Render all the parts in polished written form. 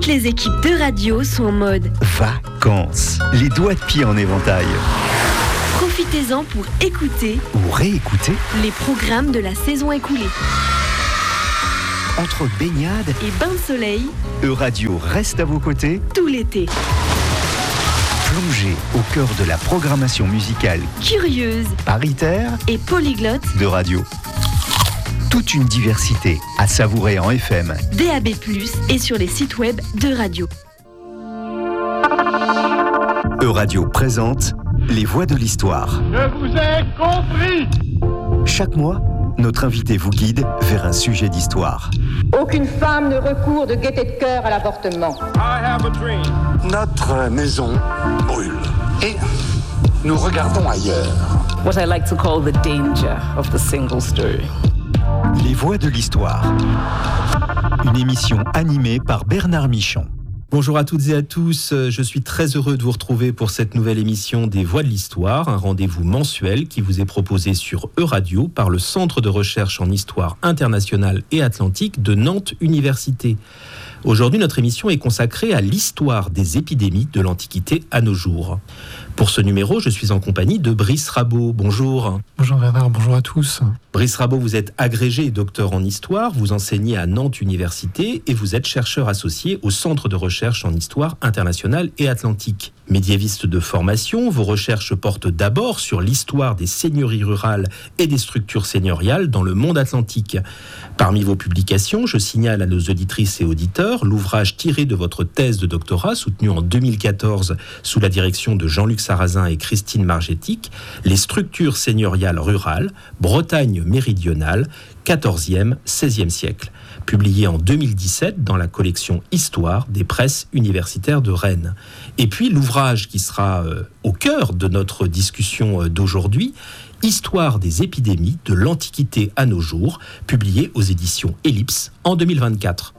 Toutes les équipes de radio sont en mode vacances, les doigts de pied en éventail. Profitez-en pour écouter ou réécouter les programmes de la saison écoulée. Entre baignade et bain de soleil, Euradio reste à vos côtés tout l'été. Plongez au cœur de la programmation musicale curieuse, paritaire et polyglotte de radio. Toute une diversité à savourer en FM, DAB+, et sur les sites web de radio. Euradio présente Les Voix de l'Histoire. Je vous ai compris. Chaque mois, notre invité vous guide vers un sujet d'histoire. Aucune femme ne recourt de gaieté de cœur à l'avortement. I have a dream. Notre maison brûle et nous regardons ailleurs. What I like to call the danger of the single story. Les Voix de l'Histoire. Une émission animée par Bernard Michon. Bonjour à toutes et à tous, je suis très heureux de vous retrouver pour cette nouvelle émission des Voix de l'Histoire, un rendez-vous mensuel qui vous est proposé sur Euradio par le Centre de recherche en histoire internationale et atlantique de Nantes Université. Aujourd'hui, notre émission est consacrée à l'histoire des épidémies de l'Antiquité à nos jours. Pour ce numéro, je suis en compagnie de Brice Rabot. Bonjour. Bonjour Bernard, bonjour à tous. Brice Rabot, vous êtes agrégé et docteur en histoire, vous enseignez à Nantes Université et vous êtes chercheur associé au Centre de recherche en histoire internationale et atlantique. Médiéviste de formation, vos recherches portent d'abord sur l'histoire des seigneuries rurales et des structures seigneuriales dans le monde atlantique. Parmi vos publications, je signale à nos auditrices et auditeurs l'ouvrage tiré de votre thèse de doctorat, soutenue en 2014 sous la direction de Jean-Luc Sarrazin et Christine Margetic, Les structures seigneuriales rurales, Bretagne méridionale, 14e, 16e siècle, publié en 2017 dans la collection Histoire des presses universitaires de Rennes. Et puis l'ouvrage qui sera au cœur de notre discussion d'aujourd'hui, Histoire des épidémies de l'Antiquité à nos jours, publié aux éditions Ellipse en 2024.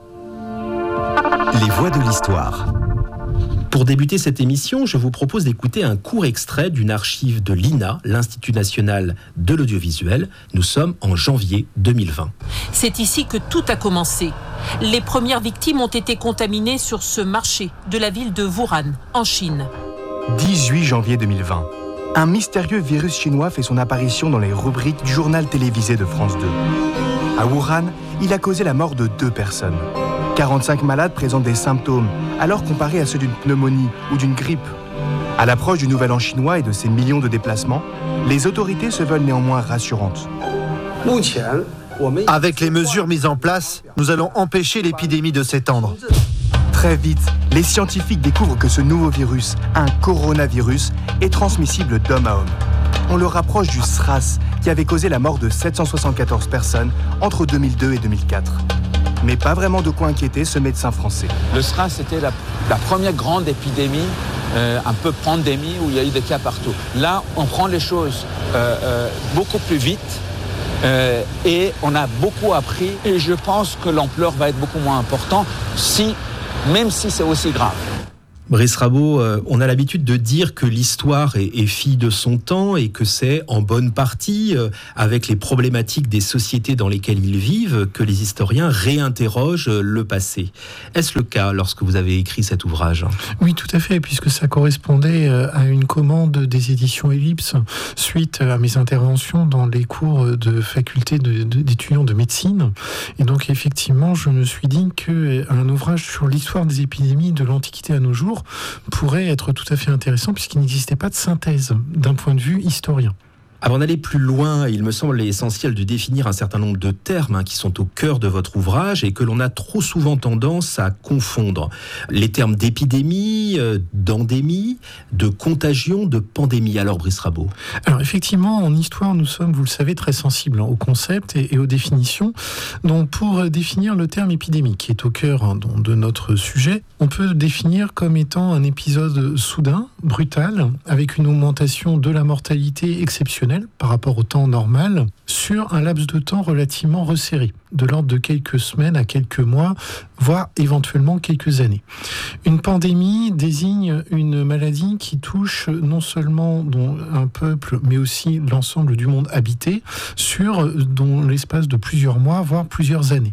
Les Voix de l'Histoire. Pour débuter cette émission, je vous propose d'écouter un court extrait d'une archive de l'INA, l'Institut national de l'audiovisuel. Nous sommes en janvier 2020. C'est ici que tout a commencé. Les premières victimes ont été contaminées sur ce marché de la ville de Wuhan, en Chine. 18 janvier 2020. Un mystérieux virus chinois fait son apparition dans les rubriques du journal télévisé de France 2. À Wuhan, il a causé la mort de 2 personnes. 45 malades présentent des symptômes, alors comparés à ceux d'une pneumonie ou d'une grippe. À l'approche du Nouvel An chinois et de ses millions de déplacements, les autorités se veulent néanmoins rassurantes. Avec les mesures mises en place, nous allons empêcher l'épidémie de s'étendre. Très vite, les scientifiques découvrent que ce nouveau virus, un coronavirus, est transmissible d'homme à homme. On le rapproche du SRAS, qui avait causé la mort de 774 personnes entre 2002 et 2004. Mais pas vraiment de quoi inquiéter ce médecin français. Le SRAS, c'était la première grande épidémie, un peu pandémie, où il y a eu des cas partout. Là, on prend les choses beaucoup plus vite et on a beaucoup appris. Et je pense que l'ampleur va être beaucoup moins importante, même si c'est aussi grave. Brice Rabot, on a l'habitude de dire que l'histoire est fille de son temps et que c'est en bonne partie, avec les problématiques des sociétés dans lesquelles ils vivent, que les historiens réinterrogent le passé. Est-ce le cas lorsque vous avez écrit cet ouvrage ? Oui, tout à fait, puisque ça correspondait à une commande des éditions Ellipse suite à mes interventions dans les cours de faculté d'étudiants de médecine. Et donc, effectivement, je me suis dit qu'un ouvrage sur l'histoire des épidémies de l'Antiquité à nos jours pourrait être tout à fait intéressant puisqu'il n'existait pas de synthèse d'un point de vue historien. Avant d'aller plus loin, il me semble essentiel de définir un certain nombre de termes qui sont au cœur de votre ouvrage et que l'on a trop souvent tendance à confondre. Les termes d'épidémie, d'endémie, de contagion, de pandémie. Alors, Brice Rabot. Alors, effectivement, en histoire, nous sommes, vous le savez, très sensibles aux concepts et aux définitions. Donc, pour définir le terme épidémie, qui est au cœur de notre sujet, on peut le définir comme étant un épisode soudain, brutal, avec une augmentation de la mortalité exceptionnelle par rapport au temps normal, sur un laps de temps relativement resserré, de l'ordre de quelques semaines à quelques mois, voire éventuellement quelques années. Une pandémie désigne une maladie qui touche non seulement un peuple, mais aussi l'ensemble du monde habité, sur l'espace de plusieurs mois, voire plusieurs années.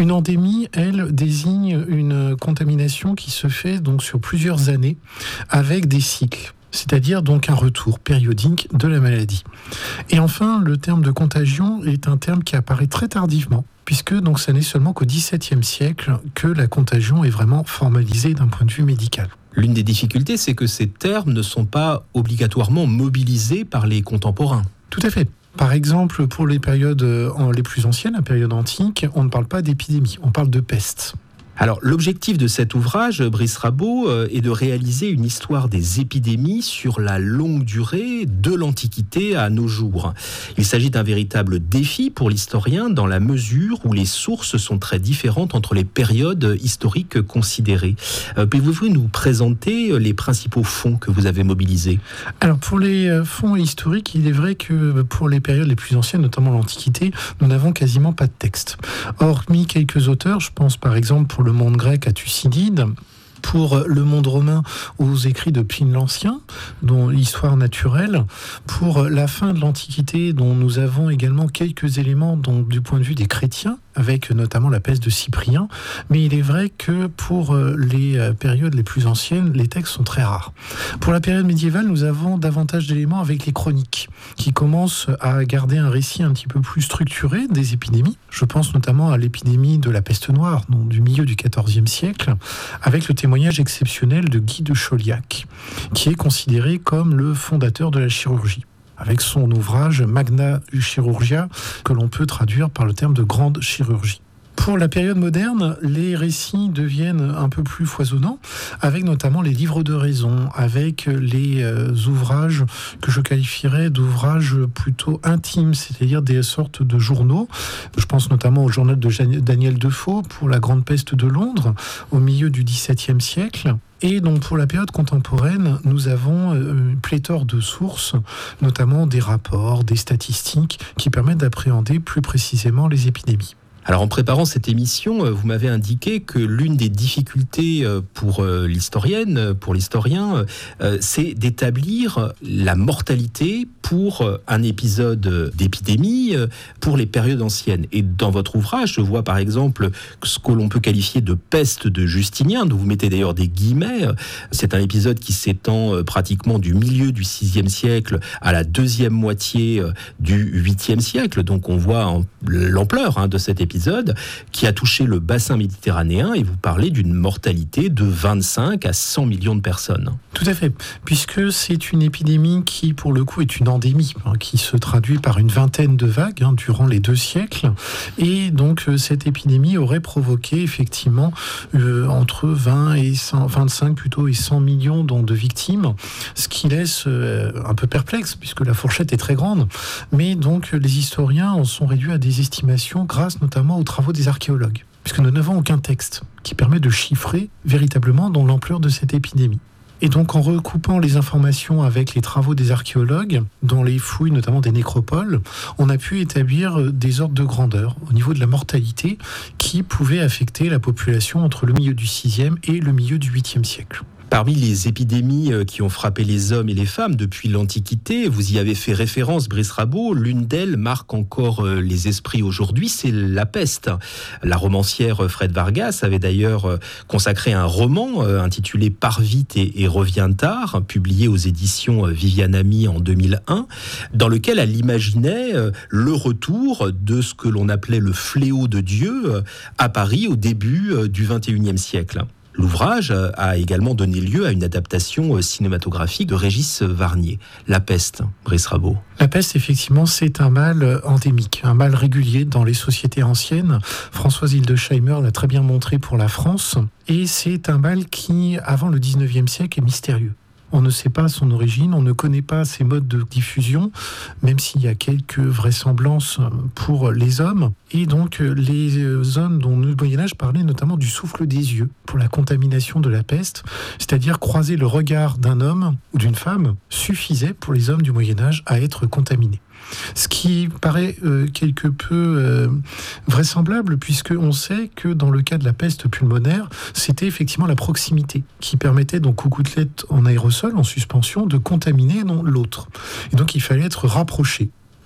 Une endémie, elle, désigne une contamination qui se fait donc sur plusieurs années avec des cycles. C'est-à-dire donc un retour périodique de la maladie. Et enfin, le terme de contagion est un terme qui apparaît très tardivement, puisque donc ça n'est seulement qu'au XVIIe siècle que la contagion est vraiment formalisée d'un point de vue médical. L'une des difficultés, c'est que ces termes ne sont pas obligatoirement mobilisés par les contemporains. Tout à fait. Par exemple, pour les périodes les plus anciennes, la période antique, on ne parle pas d'épidémie, on parle de peste. Alors, l'objectif de cet ouvrage, Brice Rabot, est de réaliser une histoire des épidémies sur la longue durée de l'Antiquité à nos jours. Il s'agit d'un véritable défi pour l'historien dans la mesure où les sources sont très différentes entre les périodes historiques considérées. Pouvez-vous nous présenter les principaux fonds que vous avez mobilisés ? Alors, pour les fonds historiques, il est vrai que pour les périodes les plus anciennes, notamment l'Antiquité, nous n'avons quasiment pas de texte. Hormis quelques auteurs, je pense par exemple pour le monde grec à Thucydide, pour le monde romain aux écrits de Pline l'Ancien, dont l'histoire naturelle, pour la fin de l'Antiquité, dont nous avons également quelques éléments du point de vue des chrétiens, avec notamment la peste de Cyprien, mais il est vrai que pour les périodes les plus anciennes, les textes sont très rares. Pour la période médiévale, nous avons davantage d'éléments avec les chroniques, qui commencent à garder un récit un petit peu plus structuré des épidémies. Je pense notamment à l'épidémie de la peste noire, du milieu du XIVe siècle, avec le témoignage exceptionnel de Guy de Chauliac, qui est considéré comme le fondateur de la chirurgie, avec son ouvrage Magna Chirurgia, que l'on peut traduire par le terme de grande chirurgie. Pour la période moderne, les récits deviennent un peu plus foisonnants, avec notamment les livres de raison, avec les ouvrages que je qualifierais d'ouvrages plutôt intimes, c'est-à-dire des sortes de journaux. Je pense notamment au journal de Daniel Defoe pour la Grande Peste de Londres, au milieu du XVIIe siècle. Et donc pour la période contemporaine, nous avons une pléthore de sources, notamment des rapports, des statistiques, qui permettent d'appréhender plus précisément les épidémies. Alors en préparant cette émission, vous m'avez indiqué que l'une des difficultés pour l'historienne, pour l'historien, c'est d'établir la mortalité pour un épisode d'épidémie pour les périodes anciennes. Et dans votre ouvrage, je vois par exemple ce que l'on peut qualifier de peste de Justinien, dont vous mettez d'ailleurs des guillemets. C'est un épisode qui s'étend pratiquement du milieu du VIe siècle à la deuxième moitié du VIIIe siècle. Donc on voit l'ampleur de cet épisode qui a touché le bassin méditerranéen, et vous parlez d'une mortalité de 25 à 100 millions de personnes. Tout à fait, puisque c'est une épidémie qui, pour le coup, est une endémie, qui se traduit par une vingtaine de vagues durant les 2 siècles. Et donc, cette épidémie aurait provoqué effectivement entre 20 et 25 plutôt et 100 millions de victimes, ce qui laisse un peu perplexe, puisque la fourchette est très grande. Mais donc, les historiens en sont réduits à des estimations grâce notamment aux travaux des archéologues, puisque nous n'avons aucun texte qui permet de chiffrer véritablement l'ampleur de cette épidémie. Et donc en recoupant les informations avec les travaux des archéologues, dans les fouilles notamment des nécropoles, on a pu établir des ordres de grandeur au niveau de la mortalité qui pouvaient affecter la population entre le milieu du VIe et le milieu du VIIIe siècle. Parmi les épidémies qui ont frappé les hommes et les femmes depuis l'Antiquité, vous y avez fait référence, Brice Rabot, l'une d'elles marque encore les esprits aujourd'hui, c'est la peste. La romancière Fred Vargas avait d'ailleurs consacré un roman intitulé Pars vite et reviens tard, publié aux éditions Viviane Ami en 2001, dans lequel elle imaginait le retour de ce que l'on appelait le fléau de Dieu à Paris au début du XXIe siècle. L'ouvrage a également donné lieu à une adaptation cinématographique de Régis Varnier. La peste, Brice Rabot. La peste, effectivement, c'est un mal endémique, un mal régulier dans les sociétés anciennes. Françoise Hildesheimer l'a très bien montré pour la France. Et c'est un mal qui, avant le 19e siècle, est mystérieux. On ne sait pas son origine, on ne connaît pas ses modes de diffusion, même s'il y a quelques vraisemblances pour les hommes. Et donc, les hommes dont le Moyen-Âge parlait notamment du souffle des yeux pour la contamination de la peste, c'est-à-dire croiser le regard d'un homme ou d'une femme suffisait pour les hommes du Moyen-Âge à être contaminés. Ce qui paraît quelque peu vraisemblable, puisqu'on sait que dans le cas de la peste pulmonaire, c'était effectivement la proximité qui permettait donc aux gouttelettes en aérosol, en suspension, de contaminer l'autre. Et donc il fallait être rapproché.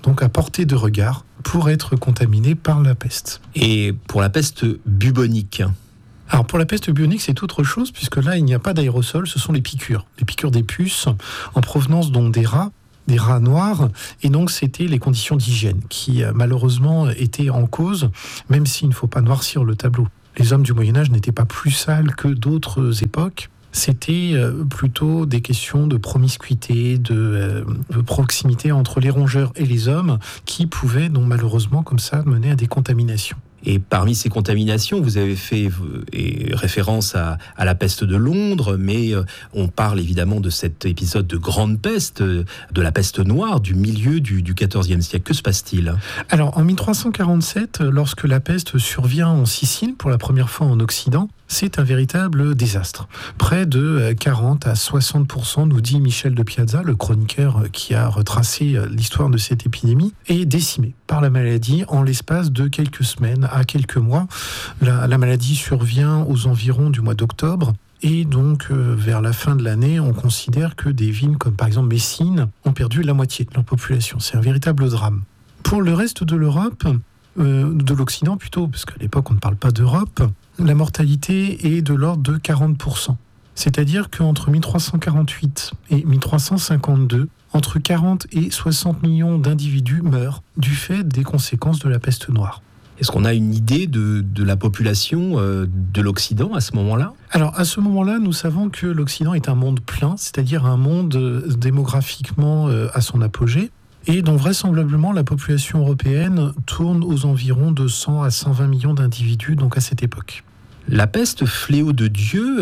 donc à portée de regard, pour être contaminés par la peste. Et pour la peste bubonique? Alors pour la peste bubonique, c'est autre chose, puisque là, il n'y a pas d'aérosol, ce sont les piqûres des puces en provenance donc des rats noirs, et donc c'était les conditions d'hygiène qui malheureusement étaient en cause, même s'il ne faut pas noircir le tableau. Les hommes du Moyen-Âge n'étaient pas plus sales que d'autres époques. C'était plutôt des questions de promiscuité, de proximité entre les rongeurs et les hommes qui pouvaient donc malheureusement comme ça mener à des contaminations. Et parmi ces contaminations, vous avez fait référence à la peste de Londres, mais on parle évidemment de cet épisode de grande peste, de la peste noire du milieu du XIVe siècle. Que se passe-t-il? Alors, en 1347, lorsque la peste survient en Sicile, pour la première fois en Occident, c'est un véritable désastre. Près de 40 à 60%, nous dit Michel de Piazza, le chroniqueur qui a retracé l'histoire de cette épidémie, est décimé par la maladie en l'espace de quelques semaines à quelques mois. La maladie survient aux environs du mois d'octobre. Et donc, vers la fin de l'année, on considère que des villes comme par exemple Messine ont perdu la moitié de leur population. C'est un véritable drame. Pour le reste de l'Europe, de l'Occident plutôt, parce qu'à l'époque on ne parle pas d'Europe, la mortalité est de l'ordre de 40%. C'est-à-dire qu'entre 1348 et 1352, entre 40 et 60 millions d'individus meurent du fait des conséquences de la peste noire. Est-ce qu'on a une idée de la population de l'Occident à ce moment-là? Alors, à ce moment-là, nous savons que l'Occident est un monde plein, c'est-à-dire un monde démographiquement à son apogée, et dont vraisemblablement la population européenne tourne aux environs de 100 à 120 millions d'individus, donc à cette époque. La peste, fléau de Dieu,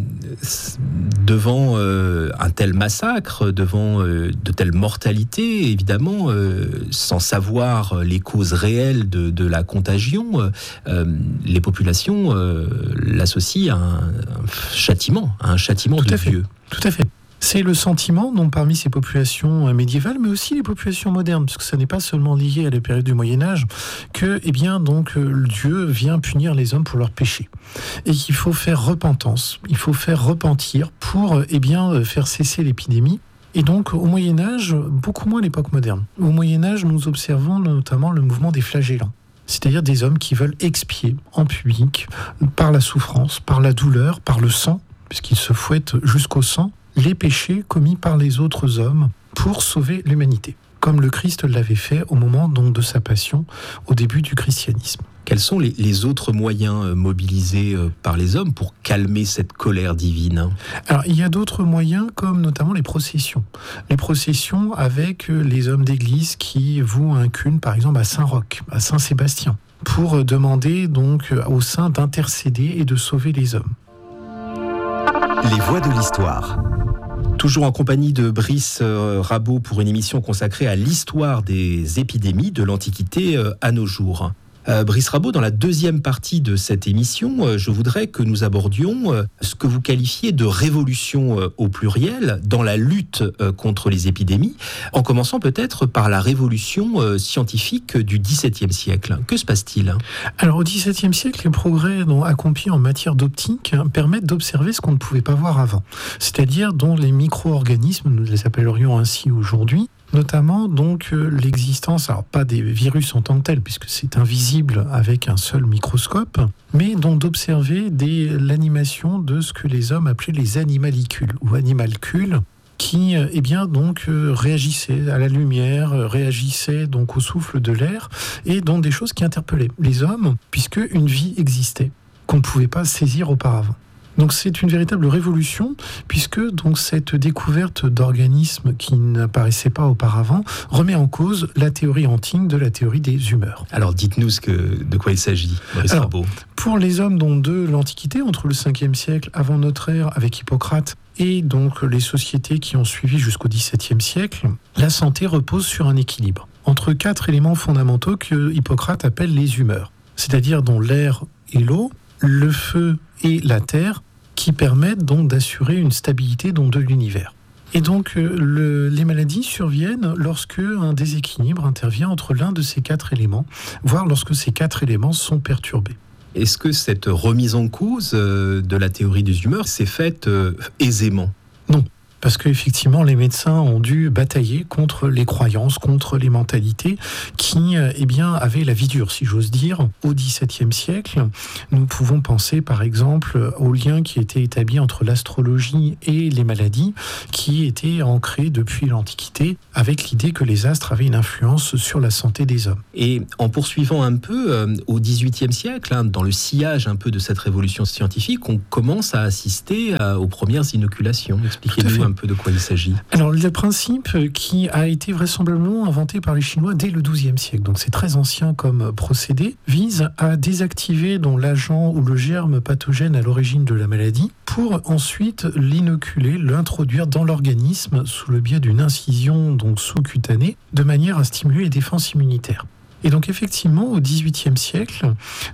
devant un tel massacre, devant de telles mortalités, évidemment, sans savoir les causes réelles de la contagion, les populations l'associent à un châtiment de Dieu. Tout à fait. C'est le sentiment, donc parmi ces populations médiévales, mais aussi les populations modernes, parce que ça n'est pas seulement lié à la période du Moyen-Âge, que, Dieu vient punir les hommes pour leurs péchés. Et qu'il faut faire repentance, il faut faire repentir pour, faire cesser l'épidémie. Et donc, au Moyen-Âge, beaucoup moins à l'époque moderne. Au Moyen-Âge, nous observons notamment le mouvement des flagellants. C'est-à-dire des hommes qui veulent expier en public, par la souffrance, par la douleur, par le sang, puisqu'ils se fouettent jusqu'au sang, les péchés commis par les autres hommes pour sauver l'humanité, comme le Christ l'avait fait au moment donc de sa passion, au début du christianisme. Quels sont les autres moyens mobilisés par les hommes pour calmer cette colère divine? Alors, il y a d'autres moyens, comme notamment les processions. Les processions avec les hommes d'église qui vouent un culte, par exemple à Saint-Roch, à Saint-Sébastien, pour demander donc aux saints d'intercéder et de sauver les hommes. Les voix de l'histoire. Toujours en compagnie de Brice Rabot pour une émission consacrée à l'histoire des épidémies de l'Antiquité à nos jours. Brice Rabot, dans la deuxième partie de cette émission, je voudrais que nous abordions ce que vous qualifiez de révolution au pluriel dans la lutte contre les épidémies, en commençant peut-être par la révolution scientifique du XVIIe siècle. Que se passe-t-il? Alors au XVIIe siècle, les progrès accomplis en matière d'optique permettent d'observer ce qu'on ne pouvait pas voir avant, c'est-à-dire dont les micro-organismes, nous les appellerions ainsi aujourd'hui, notamment donc l'existence, alors pas des virus en tant que tels, puisque c'est invisible avec un seul microscope, mais donc d'observer l'animation de ce que les hommes appelaient les animalcules ou animalcules, qui réagissaient à la lumière, réagissaient donc au souffle de l'air, et donc des choses qui interpellaient les hommes, puisque une vie existait qu'on ne pouvait pas saisir auparavant. Donc c'est une véritable révolution, puisque donc cette découverte d'organismes qui n'apparaissaient pas auparavant remet en cause la théorie antique de la théorie des humeurs. Alors dites-nous de quoi il s'agit, Brice Rabot. Pour les hommes de l'Antiquité, entre le 5e siècle avant notre ère avec Hippocrate et donc les sociétés qui ont suivi jusqu'au XVIIe siècle, la santé repose sur un équilibre entre 4 éléments fondamentaux que Hippocrate appelle les humeurs, c'est-à-dire dont l'air et l'eau, le feu et la terre, qui permettent donc d'assurer une stabilité de l'univers. Et donc les maladies surviennent lorsque un déséquilibre intervient entre l'un de ces 4 éléments, voire lorsque ces 4 éléments sont perturbés. Est-ce que cette remise en cause de la théorie des humeurs s'est faite aisément? Non. parce qu'effectivement, les médecins ont dû batailler contre les croyances, contre les mentalités qui avaient la vie dure, si j'ose dire. Au XVIIe siècle, nous pouvons penser par exemple aux liens qui étaient établis entre l'astrologie et les maladies, qui étaient ancrés depuis l'Antiquité, avec l'idée que les astres avaient une influence sur la santé des hommes. Et en poursuivant un peu, au XVIIIe siècle, dans le sillage un peu de cette révolution scientifique, on commence à assister aux premières inoculations. Expliquez-nous un peu de quoi il s'agit. Alors, le principe qui a été vraisemblablement inventé par les Chinois dès le XIIe siècle, donc c'est très ancien comme procédé, vise à désactiver l'agent ou le germe pathogène à l'origine de la maladie pour ensuite l'inoculer, l'introduire dans l'organisme sous le biais d'une incision sous-cutanée, de manière à stimuler les défenses immunitaires. Et donc effectivement, au XVIIIe siècle,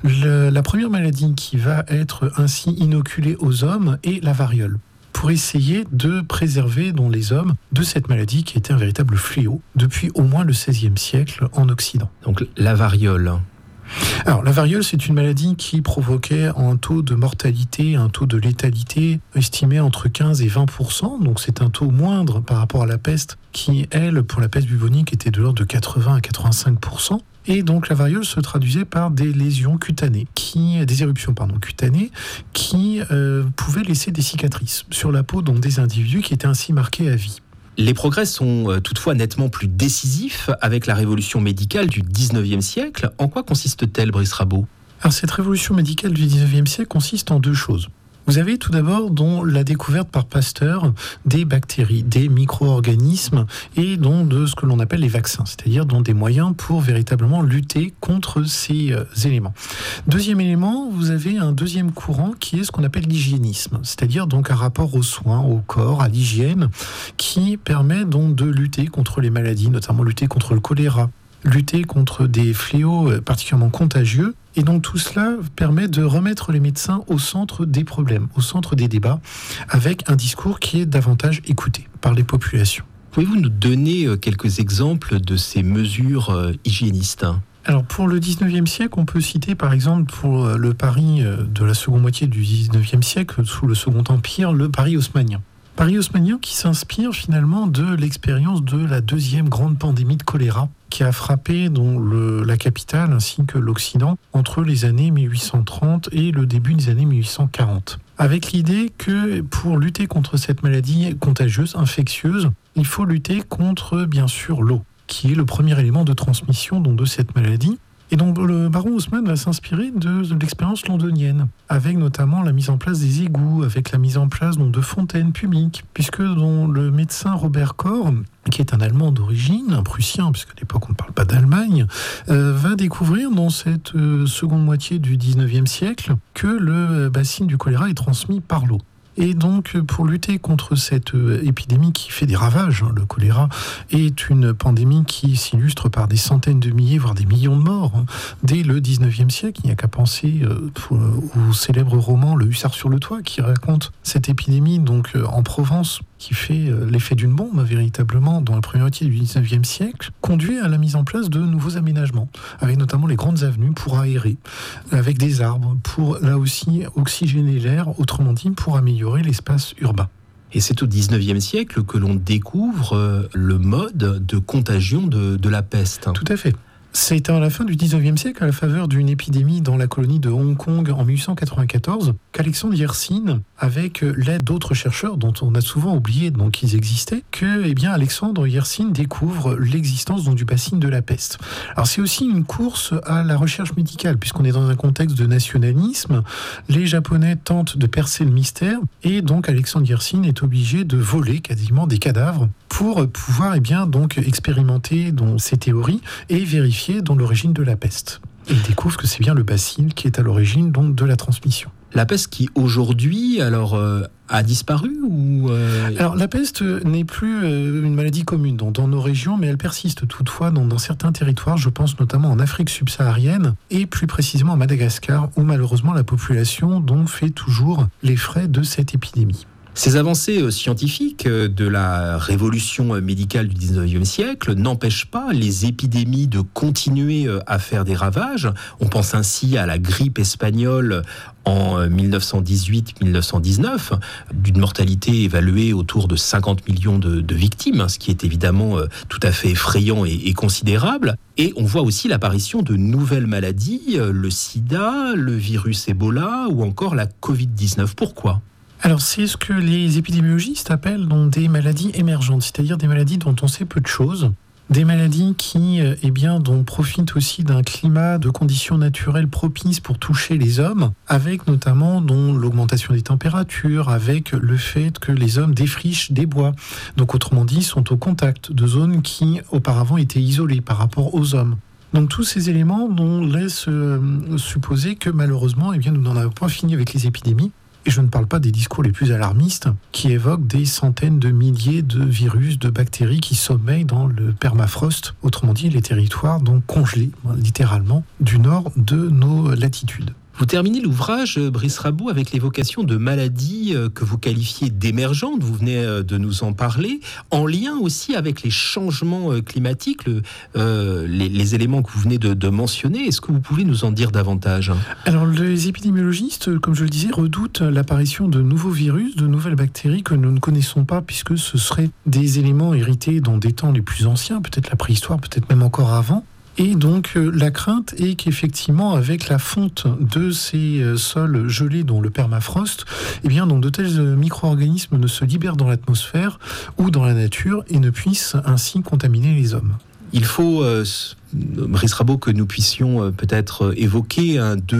la première maladie qui va être ainsi inoculée aux hommes est la variole, pour essayer de préserver les hommes de cette maladie qui était un véritable fléau depuis au moins le XVIe siècle en Occident. Donc la variole. Alors la variole, c'est une maladie qui provoquait un taux de mortalité, un taux de létalité estimé entre 15 et 20%, donc c'est un taux moindre par rapport à la peste qui, elle, pour la peste bubonique, était de l'ordre de 80 à 85%. Et donc la variole se traduisait par des lésions cutanées, des éruptions cutanées, qui pouvaient laisser des cicatrices sur la peau des individus qui étaient ainsi marqués à vie. Les progrès sont toutefois nettement plus décisifs avec la révolution médicale du XIXe siècle. En quoi consiste-t-elle, Brice Rabot ? Alors cette révolution médicale du XIXe siècle consiste en deux choses. Vous avez tout d'abord la découverte par Pasteur des bactéries, des micro-organismes et de ce que l'on appelle les vaccins, c'est-à-dire des moyens pour véritablement lutter contre ces éléments. Deuxième élément, vous avez un deuxième courant qui est ce qu'on appelle l'hygiénisme, c'est-à-dire un rapport aux soins, au corps, à l'hygiène, qui permet de lutter contre les maladies, notamment lutter contre le choléra, lutter contre des fléaux particulièrement contagieux. Et donc tout cela permet de remettre les médecins au centre des problèmes, au centre des débats, avec un discours qui est davantage écouté par les populations. Pouvez-vous nous donner quelques exemples de ces mesures hygiénistes ? Alors pour le 19e siècle, on peut citer par exemple pour le Paris de la seconde moitié du 19e siècle, sous le Second Empire, le Paris haussmannien. Paris haussmannien qui s'inspire finalement de l'expérience de la deuxième grande pandémie de choléra qui a frappé la capitale ainsi que l'Occident entre les années 1830 et le début des années 1840. Avec l'idée que pour lutter contre cette maladie contagieuse, infectieuse, il faut lutter contre bien sûr l'eau, qui est le premier élément de transmission de cette maladie. Et donc le baron Haussmann va s'inspirer de l'expérience londonienne, avec notamment la mise en place des égouts, avec la mise en place de fontaines publiques, puisque le médecin Robert Koch, qui est un Allemand d'origine, un Prussien, puisqu'à l'époque on ne parle pas d'Allemagne, va découvrir dans cette seconde moitié du 19e siècle que le bacille du choléra est transmis par l'eau. Et donc, pour lutter contre cette épidémie qui fait des ravages, le choléra est une pandémie qui s'illustre par des centaines de milliers, voire des millions de morts. Dès le 19e siècle, il n'y a qu'à penser au célèbre roman Le Hussard sur le toit, qui raconte cette épidémie en Provence, qui fait l'effet d'une bombe, véritablement, dans la première moitié du 19e siècle, conduit à la mise en place de nouveaux aménagements, avec notamment les grandes avenues pour aérer, avec des arbres, pour, là aussi, oxygéner l'air, autrement dit, pour améliorer l'espace urbain. Et c'est au XIXe siècle que l'on découvre le mode de contagion de la peste. Tout à fait. C'est à la fin du XIXe siècle, à la faveur d'une épidémie dans la colonie de Hong Kong en 1894, qu'Alexandre Yersin, avec l'aide d'autres chercheurs dont on a souvent oublié qu'ils existaient, que Alexandre Yersin découvre l'existence du bacille de la peste. Alors c'est aussi une course à la recherche médicale, puisqu'on est dans un contexte de nationalisme. Les Japonais tentent de percer le mystère, et donc Alexandre Yersin est obligé de voler quasiment des cadavres pour pouvoir expérimenter ces théories et vérifier l'origine de la peste. Et il découvre que c'est bien le bacille qui est à l'origine de la transmission. La peste qui aujourd'hui a disparu ou Alors la peste n'est plus une maladie commune dans nos régions, mais elle persiste toutefois dans certains territoires. Je pense notamment en Afrique subsaharienne et plus précisément à Madagascar, où malheureusement la population fait toujours les frais de cette épidémie. Ces avancées scientifiques de la révolution médicale du 19e siècle n'empêchent pas les épidémies de continuer à faire des ravages. On pense ainsi à la grippe espagnole en 1918-1919, d'une mortalité évaluée autour de 50 millions de victimes, ce qui est évidemment tout à fait effrayant et considérable. Et on voit aussi l'apparition de nouvelles maladies, le sida, le virus Ebola ou encore la Covid-19. Pourquoi ? Alors c'est ce que les épidémiologistes appellent donc des maladies émergentes, c'est-à-dire des maladies dont on sait peu de choses, des maladies qui dont profitent aussi d'un climat de conditions naturelles propices pour toucher les hommes, avec notamment l'augmentation des températures, avec le fait que les hommes défrichent des bois. Donc autrement dit, sont au contact de zones qui auparavant étaient isolées par rapport aux hommes. Donc tous ces éléments laissent supposer que malheureusement, nous n'en avons pas fini avec les épidémies. Et je ne parle pas des discours les plus alarmistes qui évoquent des centaines de milliers de virus, de bactéries qui sommeillent dans le permafrost, autrement dit les territoires donc congelés, littéralement, du nord de nos latitudes. Vous terminez l'ouvrage, Brice Rabot, avec l'évocation de maladies que vous qualifiez d'émergentes, vous venez de nous en parler, en lien aussi avec les changements climatiques, les éléments que vous venez de mentionner. Est-ce que vous pouvez nous en dire davantage ? Alors les épidémiologistes, comme je le disais, redoutent l'apparition de nouveaux virus, de nouvelles bactéries que nous ne connaissons pas, puisque ce seraient des éléments hérités dans des temps les plus anciens, peut-être la préhistoire, peut-être même encore avant. Et donc la crainte est qu'effectivement avec la fonte de ces sols gelés dont le permafrost, donc de tels micro-organismes ne se libèrent dans l'atmosphère ou dans la nature et ne puissent ainsi contaminer les hommes. Il faut, Brice Rabot, que nous puissions peut-être évoquer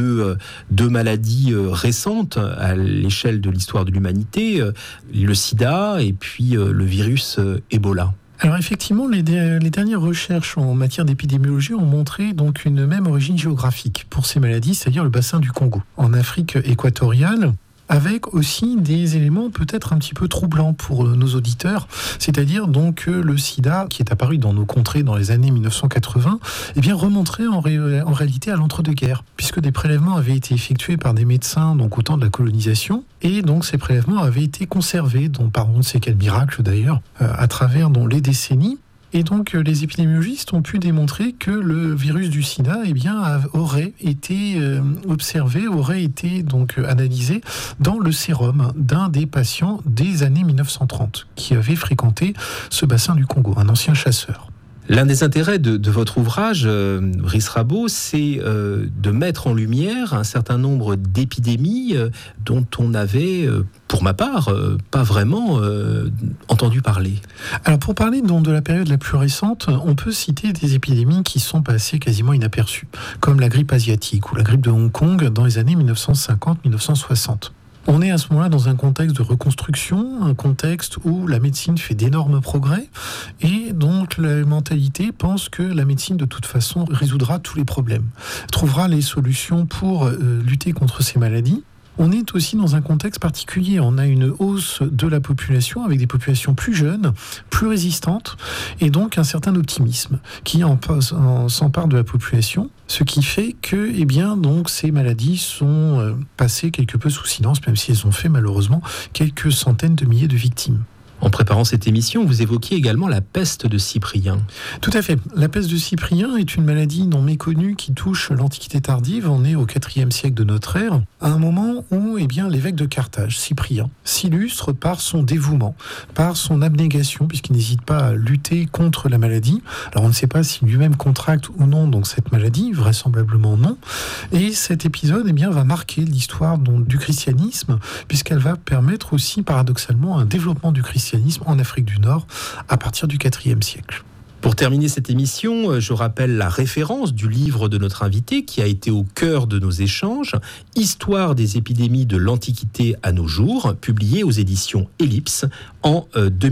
deux maladies récentes à l'échelle de l'histoire de l'humanité, le sida et puis le virus Ebola. Alors effectivement, les dernières recherches en matière d'épidémiologie ont montré donc une même origine géographique pour ces maladies, c'est-à-dire le bassin du Congo, en Afrique équatoriale, avec aussi des éléments peut-être un petit peu troublants pour nos auditeurs, c'est-à-dire donc le sida, qui est apparu dans nos contrées dans les années 1980, remonterait en réalité à l'entre-deux-guerres, puisque des prélèvements avaient été effectués par des médecins donc au temps de la colonisation, et donc ces prélèvements avaient été conservés, par on ne sait quel miracle d'ailleurs, à travers les décennies. Et donc les épidémiologistes ont pu démontrer que le virus du sida aurait été observé, aurait été donc analysé dans le sérum d'un des patients des années 1930 qui avait fréquenté ce bassin du Congo, un ancien chasseur. L'un des intérêts de votre ouvrage, Brice Rabot, c'est de mettre en lumière un certain nombre d'épidémies dont on avait, pour ma part, pas vraiment entendu parler. Alors pour parler de la période la plus récente, on peut citer des épidémies qui sont passées quasiment inaperçues, comme la grippe asiatique ou la grippe de Hong Kong dans les années 1950-1960. On est à ce moment-là dans un contexte de reconstruction, un contexte où la médecine fait d'énormes progrès et donc la mentalité pense que la médecine de toute façon résoudra tous les problèmes, trouvera les solutions pour lutter contre ces maladies. On est aussi dans un contexte particulier. On a une hausse de la population avec des populations plus jeunes, plus résistantes et donc un certain optimisme qui s'empare de la population. Ce qui fait que donc, ces maladies sont passées quelque peu sous silence, même si elles ont fait malheureusement quelques centaines de milliers de victimes. En préparant cette émission, vous évoquiez également la peste de Cyprien. Tout à fait. La peste de Cyprien est une maladie non méconnue qui touche l'Antiquité tardive. On est au IVe siècle de notre ère, à un moment où l'évêque de Carthage, Cyprien, s'illustre par son dévouement, par son abnégation, puisqu'il n'hésite pas à lutter contre la maladie. Alors on ne sait pas s'il lui-même contracte ou non donc cette maladie, vraisemblablement non. Et cet épisode va marquer l'histoire du christianisme, puisqu'elle va permettre aussi paradoxalement un développement du christianisme en Afrique du Nord à partir du IVe siècle. Pour terminer cette émission, je rappelle la référence du livre de notre invité qui a été au cœur de nos échanges, Histoire des épidémies de l'Antiquité à nos jours, publié aux éditions Ellipse en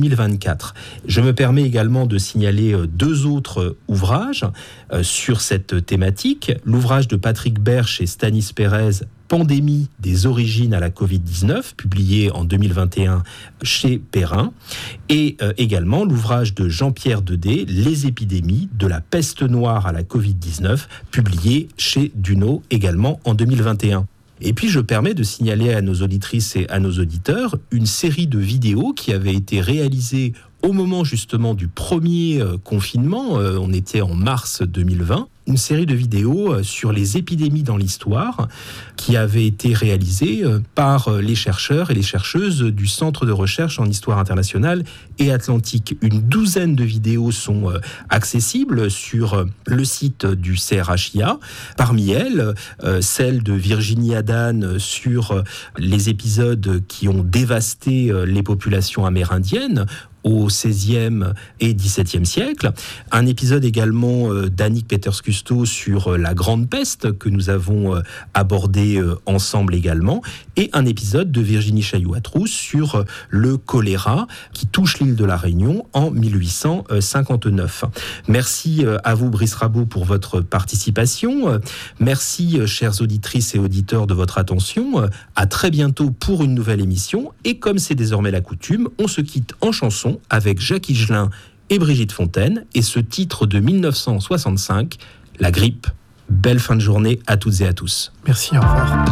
2024. Je me permets également de signaler deux autres ouvrages sur cette thématique. L'ouvrage de Patrick Berche et Stanis Pérez, Pandémie des origines à la Covid-19, publié en 2021 chez Perrin, et également l'ouvrage de Jean-Pierre Dedé, Les épidémies de la peste noire à la Covid-19, publié chez Duno également en 2021. Et puis je permets de signaler à nos auditrices et à nos auditeurs une série de vidéos qui avaient été réalisées au moment justement du premier confinement, on était en mars 2020, une série de vidéos sur les épidémies dans l'histoire qui avait été réalisée par les chercheurs et les chercheuses du Centre de recherche en histoire internationale et atlantique. Une douzaine de vidéos sont accessibles sur le site du CRHIA. Parmi elles, celle de Virginie Adan sur les épisodes qui ont dévasté les populations amérindiennes au XVIe et XVIIe siècle. Un épisode également d'Annick Peters-Custo sur la Grande Peste que nous avons abordé ensemble également. Et un épisode de Virginie Chailloux-Atrous sur le choléra qui touche l'île de la Réunion en 1859. Merci à vous, Brice Rabot, pour votre participation. Merci, chères auditrices et auditeurs, de votre attention. À très bientôt pour une nouvelle émission. Et comme c'est désormais la coutume, on se quitte en chanson avec Jacques Higelin et Brigitte Fontaine et ce titre de 1965, La grippe. Belle fin de journée à toutes et à tous. Merci, au revoir.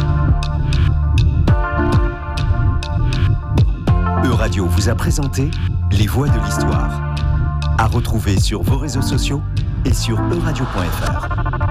Euradio vous a présenté Les Voix de l'Histoire. À retrouver sur vos réseaux sociaux et sur euradio.fr.